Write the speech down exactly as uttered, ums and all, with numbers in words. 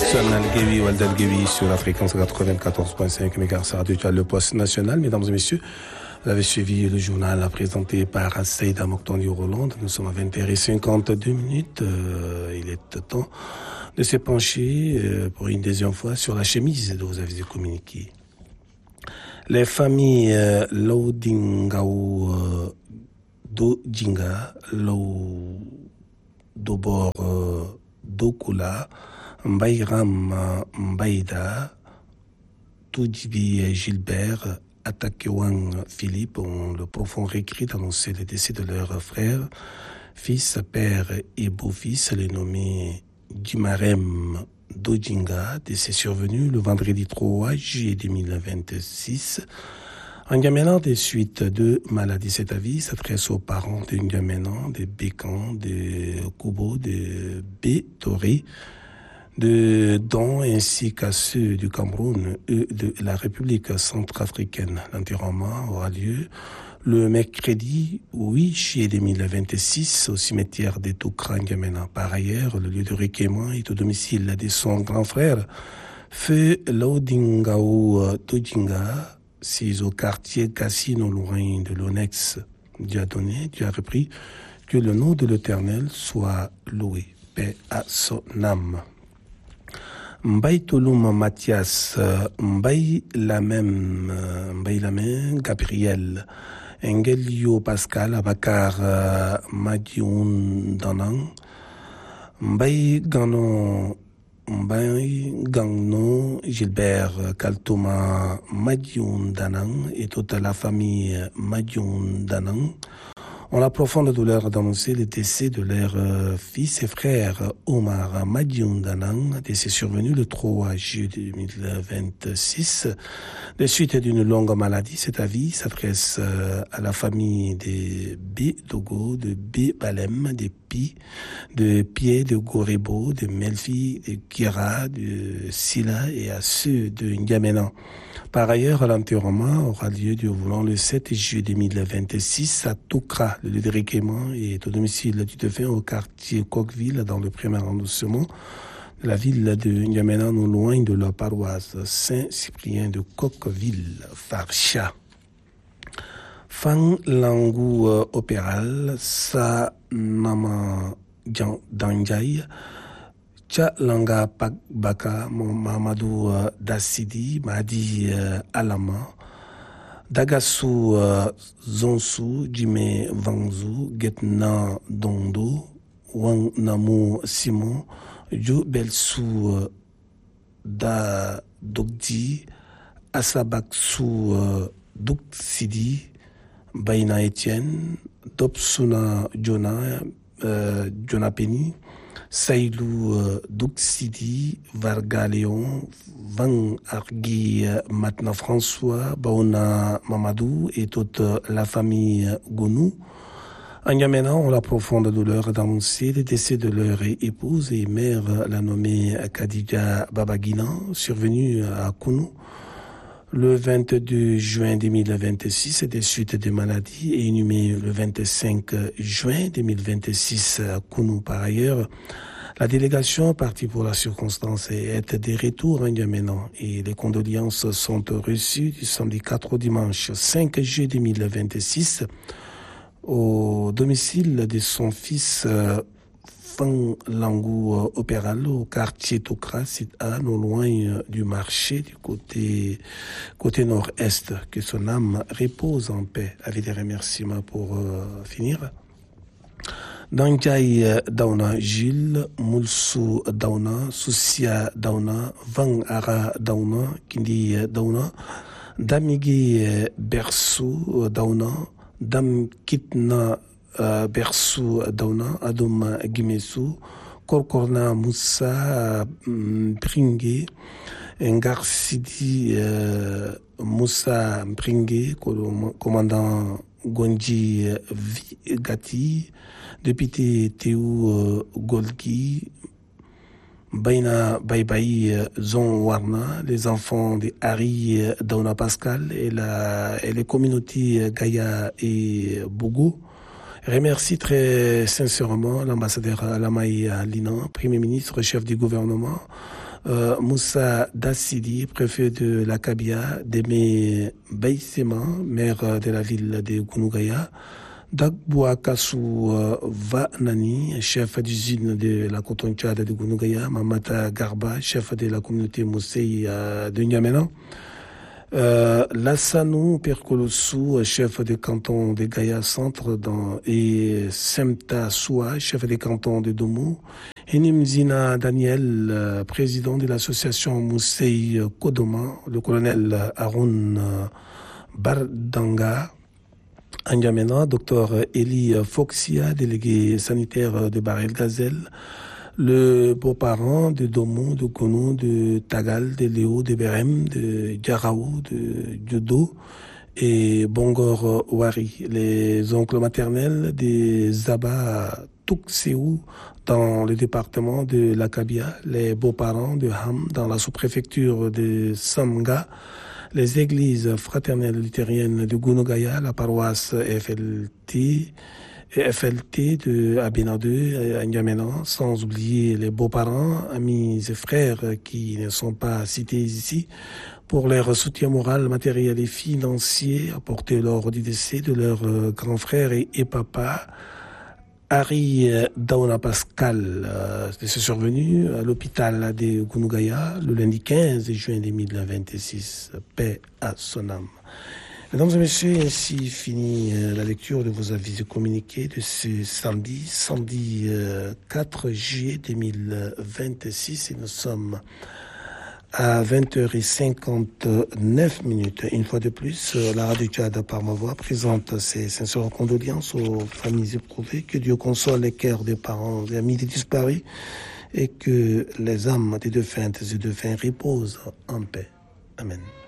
national Guévi Waldel Guévi sur la fréquence quatre-vingt-quatorze virgule cinq mégahertz Radio le poste national. Mesdames et messieurs, vous avez suivi le journal présenté par Saïda Mokhtar Roland. Nous sommes à vingt heures cinquante-deux minutes. Euh, il est temps de se pencher euh, pour une deuxième fois sur la chemise de vos avis communiqués. Les familles euh, Laudingao euh, Dojinga, Lau Dobor euh, Dokula, Mbayram Mbaïda, Toudibi Gilbert, Atakewang Philippe ont le profond regret d'annoncer le décès de leur frère, fils, père et beau-fils, les nommés Djimarem Dojinga, décès survenu le vendredi trois juillet deux mille vingt-six. N'Djamena, des suites de maladies, cet avis s'adresse aux parents de N'Djamena, de Bécan, de Kubo, de Bétoré, de Don, ainsi qu'à ceux du Cameroun et de la République centrafricaine. L'enterrement aura lieu le mercredi huit juillet deux mille vingt-six au cimetière de Toukra N'Djamena. Par ailleurs, le lieu de recueillement est au domicile de son grand frère, Feu Laudingao Dojinga, c'est au quartier Cassino, loin de l'Onex. Dieu a donné, Dieu a repris, que le nom de l'Éternel soit loué. Paix à son âme. Mbaye Toloum Mathias, Mbaye Lamem, Mbaye Lamem Gabriel, Engelio Pascal, Abakar Madioun Danan, Mbaye Ganon, Mbaye Gangno Gilbert Kaltoma Madioun Danan et toute la famille Madioun Danan ont la profonde douleur d'annoncer le décès de leur euh, fils et frère Omar Madioun Danan, décès survenu le trois juillet deux mille vingt-six. De suite d'une longue maladie, cet avis s'adresse euh, à la famille de B. Dogo, de B. Balem, de Pi, de Pied, de Gorebo, de Melfi, de Kira, de Silla et à ceux de N'Djamena. Par ailleurs, l'enterrement aura lieu Dieu voulant le sept juillet deux mille vingt-six à Toukra. Le lieu de recueillement est au domicile du défunt au quartier Coqueville, dans le premier arrondissement de la ville de N'Djamena, non loin de la paroisse Saint-Cyprien de Coqueville, Farcha. Fang Langou euh, Opéral, Sa Nama Danjai, Tcha Langa Baka, Mamadou uh, Dassidi, Madi uh, Alama, Dagassou uh, Zonsu, Jime Vanzu, Getna Dondo, Wang Namu Simon, Jo Belsou uh, Da Dogdi, Asabaksou uh, Duksidi, Baina Etienne, Dopsuna Jona, uh, Jona Penny, Saïlou euh, Duksidi, Varga Léon, Van Argui euh, Matna François, Baona Mamadou et toute euh, la famille Gounou. En N'Djamena, on la profonde douleur d'annoncer le décès de leur épouse et mère, la nommée Kadija Babagina, survenue à Kounou le vingt-deux juin deux mille vingt-six des suites de maladies et inhumée le vingt-cinq juin deux mille vingt-six à Kounou. Par ailleurs, la délégation partie pour la circonstance est de retour en N'Djamena et les condoléances sont reçues du samedi quatre au dimanche cinq juillet deux mille vingt-six au domicile de son fils Fang Langou Opéral au quartier Tokra, site A, non loin du marché du côté, côté nord-est. Que son âme repose en paix. Avec des remerciements pour euh, finir. Danjai Dauna Gilles, Moulsou Dauna, Soucia Dauna, Van Ara Dauna, Kindi Dauna, Damigi Bersou Dauna, Dam Kitna Uh, Bersou Dauna, Adoma Gimesou, Korkorna Moussa um, Pringue, Ngar Sidi uh, Moussa Pringue, commandant Gondji Gati, député Théou uh, Golgi, Baina Baibai Zon Warna, les enfants de Harry Dauna Pascal et, la, et les communautés Gaïa et Bogo. Remercie très sincèrement l'ambassadeur Lamaï Linan, Premier ministre, chef du gouvernement, Euh, Moussa Dassidi, préfet de la Kabia, Deme Baïsema, maire de la ville de Gounougaya, Dagboua Kassou euh, Vanani, chef d'usine de la coton-tchade de Gounougaya, Mamata Garba, chef de la communauté Moussei euh, de N'Djamena, euh, Lassanou Perkolossou, chef de canton de Gaïa Centre dans, et Semta Soua, chef de canton de Domo, Enimzina Daniel, euh, président de l'association Moussei Kodoma, le colonel Haroun euh, Bardanga, N'Djamena, docteur Eli Foxia, délégué sanitaire de Barel Gazelle, le beau-parent de Domo, de Konou, de Tagal, de Léo, de Berem, de Diaraou, de Diodo et Bongor Wari, les oncles maternels de Zaba Tuxeou dans le département de l'Akabia, les beaux-parents de Ham dans la sous-préfecture de Samga, les églises fraternelles luthériennes de Gounougaya, la paroisse F L T, F L T de Abena deux à N'Djamena, sans oublier les beaux-parents, amis et frères qui ne sont pas cités ici, pour leur soutien moral, matériel et financier apporté lors du décès de leur grand frère et, et papa, Harry Dauna Pascal, euh, c'est survenu à l'hôpital de Gounougaya le lundi quinze juin deux mille vingt-six. Paix à son âme. Mesdames et messieurs, ainsi finit euh, la lecture de vos avis et communiqués de ce samedi, samedi euh, quatre juillet deux mille vingt-six, et nous sommes à vingt heures cinquante-neuf minutes. Une fois de plus, la radio Tchad par ma voix présente ses sincères condoléances aux familles éprouvées. Que Dieu console les cœurs des parents et amis des disparus et que les âmes des défuntes et défunts reposent en paix. Amen.